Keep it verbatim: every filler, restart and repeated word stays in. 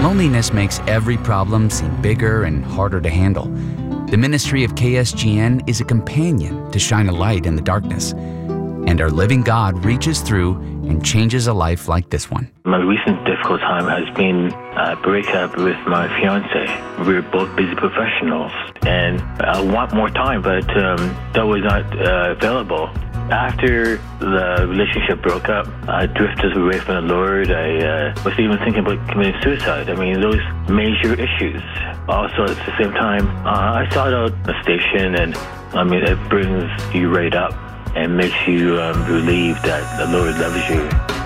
Loneliness makes every problem seem bigger and harder to handle. The ministry of K S G N is a companion to shine a light in the darkness. And our living God reaches through and changes a life like this one. My recent difficult time has been a breakup with my fiance. We're both busy professionals, and I want more time, but um, that was not uh, available. After the relationship broke up, I drifted away from the Lord. I uh, was even thinking about committing suicide. I mean, those major issues. Also, at the same time, uh, I sought out a station, and I mean, it brings you right up and makes you um, believe that the Lord loves you.